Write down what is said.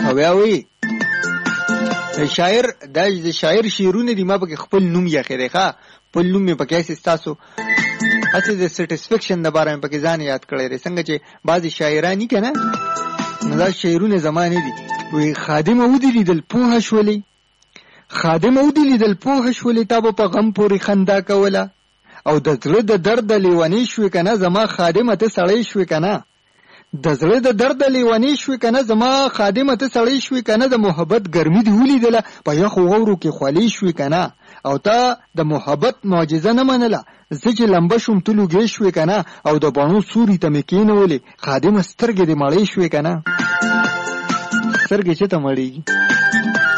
بیا وی شاعر د شاعر شعرونه دی ما په خپل نوم یې خیره ښا په نوم یې پکې استاسو اته د سټیسفیکشن د بارے په کې ځان یاد کړی څنګه چې بعضی شاعرانی کنه نو دا شعرونه زمانه دي وی خادم او دی لیدل پوه شولې خادم او دی لیدل پوه شولې تابو په غم پوري خندا کوله او د زړه د درد لیونی شوې کنه زما خادم ته سړی شوې کنه د زړه د درد لیونی شوې کنه زما خادم ته سړی شوې کنه د محبت ګرمي دی ولیدله په یخو غورو کې خولي شوې کنه او تا د محبت معجزه نه منله زه چې لمبه شوم ته لوګې شوې کنه او د بڼو سوري ته مې کېنولې خادم سترګې دې مړې شوې کنه سترګې چې ته مړېږي